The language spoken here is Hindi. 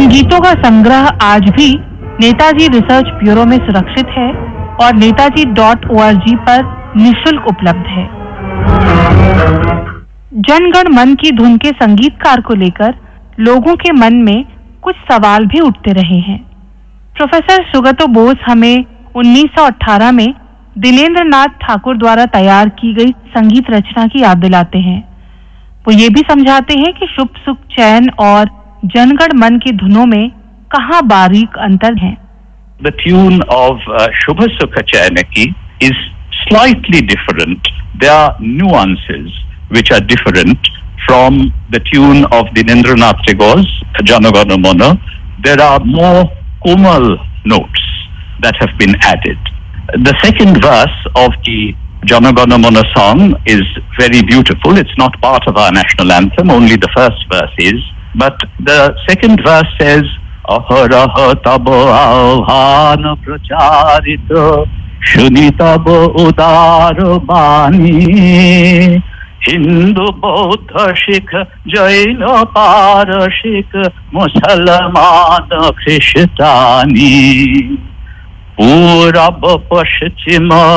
गीतों का संग्रह आज भी नेताजी रिसर्च ब्यूरो में सुरक्षित है और नेताजी.org पर निःशुल्क उपलब्ध है। जन गण मन की धुन के संगीतकार को लेकर लोगों के मन में कुछ सवाल भी उठते रहे हैं। प्रोफेसर सुगतो बोस हमें 1918 में दिलेंद्र नाथ ठाकुर द्वारा तैयार की गई संगीत रचना की याद दिलाते हैं। वो ये भी समझाते हैं कि शुभ सुख चैन और जनगण मन की धुनों में कहाँ बारीक अंतर है। The tune of Shubha Sukha Chayanaki is slightly different. There are nuances which are different from the tune of Dilendranath Tagore's Jana Gana Mana. There are more komal notes that have been added. The second verse of the Jana Gana Mana song is very beautiful. It's not part of our national anthem, only the first verse is. But the second verse says, Aharaha tabo avhana pracharita shunitabo udaro bani Hindu Buddha Sikh Jaina Parashik Musalman Krishtani Purab Paschima